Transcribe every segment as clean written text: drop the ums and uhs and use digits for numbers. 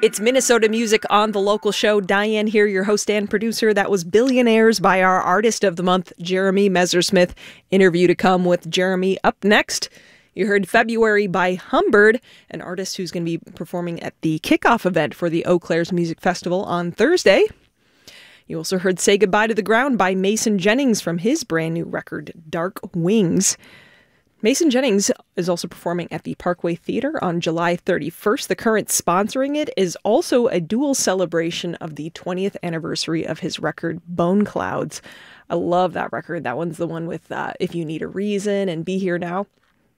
It's Minnesota music on the local show. Diane here, your host and producer. That was Billionaires by our artist of the month, Jeremy Messersmith. Interview to come with Jeremy up next. You heard February by Humbird, an artist who's going to be performing at the kickoff event for the Eau Claire's Music Festival on Thursday. You also heard Say Goodbye to the Ground by Mason Jennings from his brand new record, Dark Wings. Mason Jennings is also performing at the Parkway Theater on July 31st. The current sponsoring it is also a dual celebration of the 20th anniversary of his record, Bone Clouds. I love that record. That one's the one with If You Need a Reason and Be Here Now.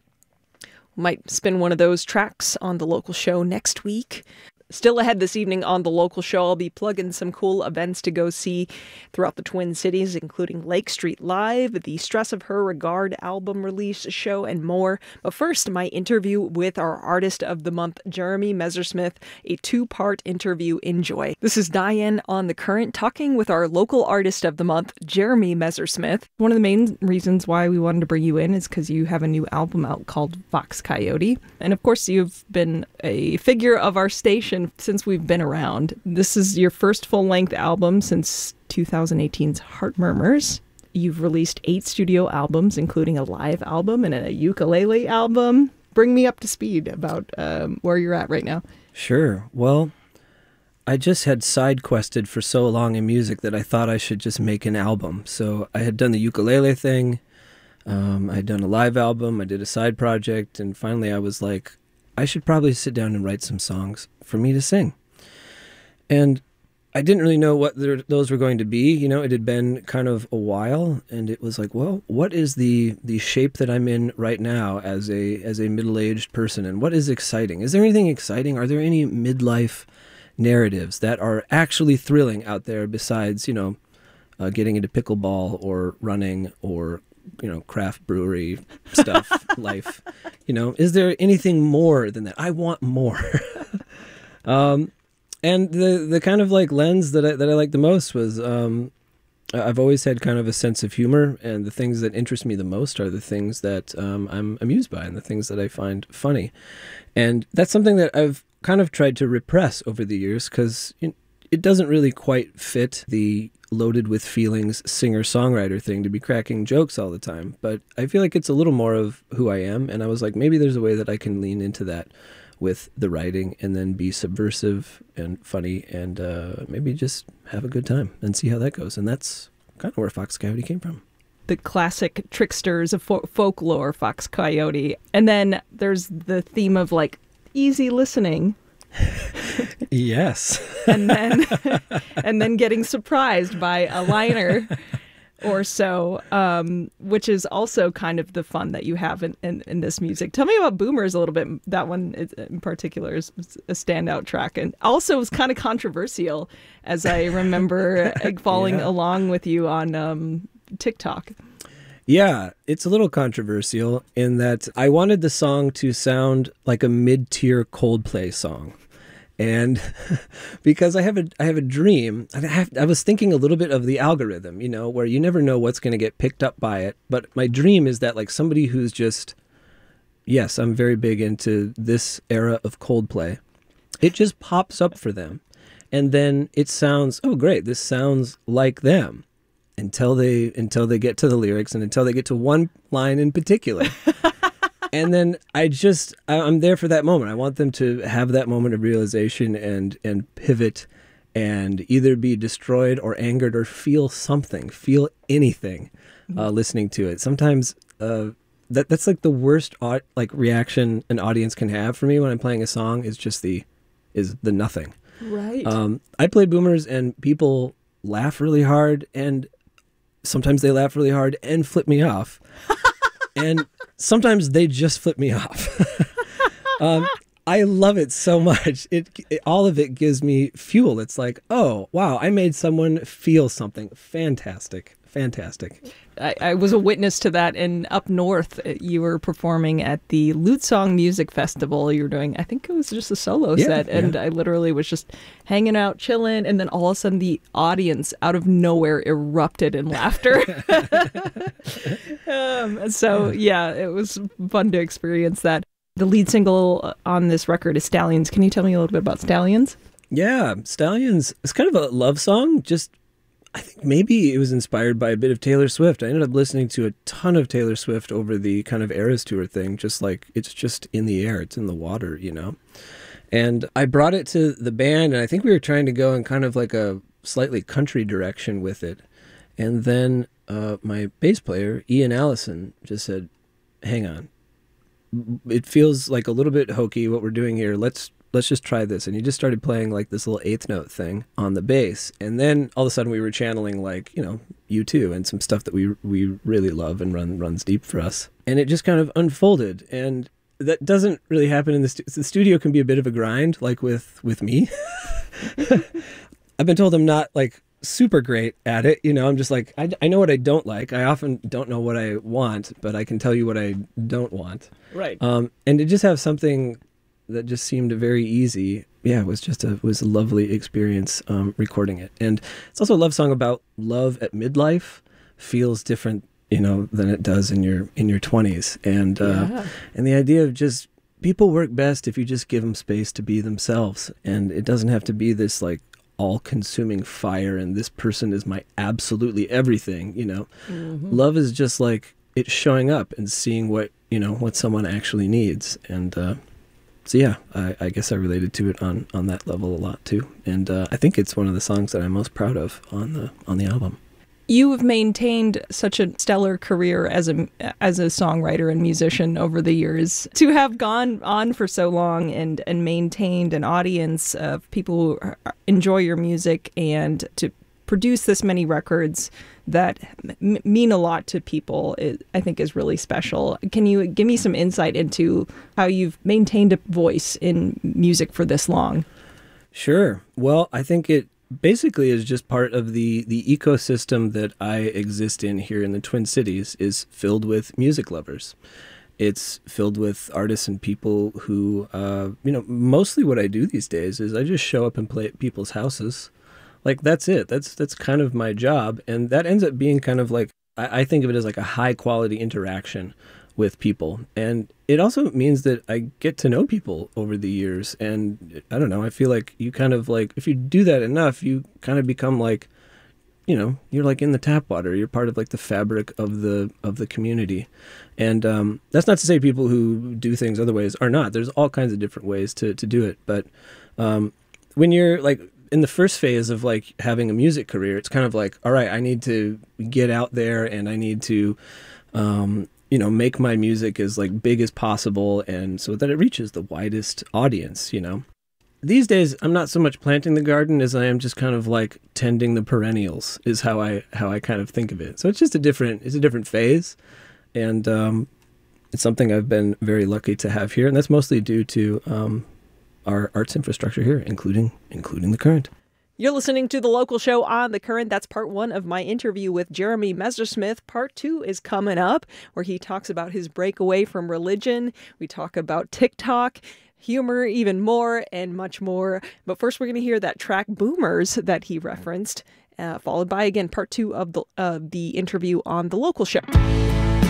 Might spin one of those tracks on the local show next week. Still ahead this evening on the local show, I'll be plugging some cool events to go see throughout the Twin Cities, including Lake Street Live, the Stress of Her Regard album release show, and more. But first, my interview with our artist of the month, Jeremy Messersmith, a two-part interview. Enjoy. This is Diane on The Current, talking with our local artist of the month, Jeremy Messersmith. One of the main reasons why we wanted to bring you in is because you have a new album out called Fox Coyote. And of course, you've been a figure of our station since we've been around. This is your first full-length album since 2018's Heart Murmurs. You've released 8 studio albums, including a live album and a ukulele album. Bring me up to speed about where you're at right now. Sure. Well, I just had side quested for so long in music that I thought I should just make an album. So I had done the ukulele thing. I had done a live album. I did a side project. And finally I was like, I should probably sit down and write some songs for me to sing. And I didn't really know what those were going to be. You know, it had been kind of a while, and it was like, well, what is the shape that I'm in right now as a middle-aged person, and what is exciting? Is there anything exciting? Are there any midlife narratives that are actually thrilling out there besides, you know, getting into pickleball or running or, you know, craft brewery stuff, life? You know, is there anything more than that? I want more. And the kind of like lens that I like the most was, I've always had kind of a sense of humor, and the things that interest me the most are the things that I'm amused by and the things that I find funny. And that's something that I've kind of tried to repress over the years, because it doesn't really quite fit the loaded with feelings singer-songwriter thing to be cracking jokes all the time. But I feel like it's a little more of who I am, and I was like, maybe there's a way that I can lean into that with the writing and then be subversive and funny and maybe just have a good time and see how that goes. And that's kind of where Fox Coyote came from. The classic tricksters of folklore, Fox Coyote. And then there's the theme of like easy listening. Yes. and then getting surprised by a liner or so, which is also kind of the fun that you have in this music. Tell me about Boomers a little bit. That one in particular is a standout track, and also was kind of controversial, as I remember following along with you on TikTok. Yeah, it's a little controversial in that I wanted the song to sound like a mid-tier Coldplay song. And because I have a dream, I was thinking a little bit of the algorithm, you know, where you never know what's going to get picked up by it. But my dream is that like somebody who's just, yes, I'm very big into this era of Coldplay. It just pops up for them. And then it sounds, oh, great, this sounds like them until they get to the lyrics and until they get to one line in particular. And then I'm there for that moment. I want them to have that moment of realization and pivot and either be destroyed or angered or feel something, feel anything listening to it. Sometimes that's like the worst reaction an audience can have for me when I'm playing a song is the nothing. Right. I play Boomers and people laugh really hard, and sometimes they laugh really hard and flip me off. And sometimes they just flip me off. I love it so much. All of it gives me fuel. It's like, oh, wow, I made someone feel something. Fantastic. Fantastic. I was a witness to that. And up north, you were performing at the Lute Song Music Festival. You were doing, I think it was just a solo set. And I literally was just hanging out, chilling. And then all of a sudden the audience out of nowhere erupted in laughter. So, yeah, it was fun to experience that. The lead single on this record is Stallions. Can you tell me a little bit about Stallions? Yeah, Stallions, it's kind of a love song. Just, I think maybe it was inspired by a bit of Taylor Swift. I ended up listening to a ton of Taylor Swift over the kind of Eras Tour thing, just like it's just in the air, it's in the water, you know? And I brought it to the band, and I think we were trying to go in kind of like a slightly country direction with it. And then my bass player, Ian Allison, just said, hang on. It feels like a little bit hokey what we're doing here. Let's just try this. And he just started playing like this little eighth note thing on the bass. And then all of a sudden we were channeling like, you know, U2 and some stuff that we really love and runs deep for us. And it just kind of unfolded. And that doesn't really happen in the studio. Can be a bit of a grind, like with me. I've been told I'm not like super great at it. You know, I'm just like, I know what I don't like. I often don't know what I want, but I can tell you what I don't want. Right. And to just have something that just seemed very easy. Yeah, it was a lovely experience recording it. And it's also a love song about love at midlife. Feels different, you know, than it does in your 20s. And and the idea of just people work best if you just give them space to be themselves. And it doesn't have to be this like all-consuming fire and this person is my absolutely everything, you know. Love is just like it's showing up and seeing what, you know, what someone actually needs. And so yeah, I guess I related to it on that level a lot too. And I think it's one of the songs that I'm most proud of on the album. You have maintained such a stellar career as a songwriter and musician over the years. To have gone on for so long and maintained an audience of people who enjoy your music and to produce this many records that mean a lot to people, I think is really special. Can you give me some insight into how you've maintained a voice in music for this long? Sure. Well, I think it basically is just part of the ecosystem that I exist in here in the Twin Cities is filled with music lovers. It's filled with artists and people who, you know, mostly what I do these days is I just show up and play at people's houses. Like, that's it. That's kind of my job. And that ends up being kind of like, I think of it as like a high quality interaction with people. And it also means that I get to know people over the years. And I don't know, I feel like you kind of like, if you do that enough, you kind of become like, you know, you're like in the tap water. You're part of like the fabric of the community. And that's not to say people who do things other ways are not. There's all kinds of different ways to do it. But when you're like in the first phase of like having a music career, it's kind of like, all right, I need to get out there and I need to, you know, make my music as like big as possible and so that it reaches the widest audience, you know. These days, I'm not so much planting the garden as I am just kind of like tending the perennials is how I kind of think of it. So it's just a different phase. And it's something I've been very lucky to have here. And that's mostly due to our arts infrastructure here, including The Current. You're listening to The Local Show on The Current. That's part one of my interview with Jeremy Messersmith. Part two is coming up, where he talks about his breakaway from religion. We talk about TikTok, humor, even more, and much more. But first, we're going to hear that track Boomers that he referenced, followed by, again, part two of the interview on The Local Show.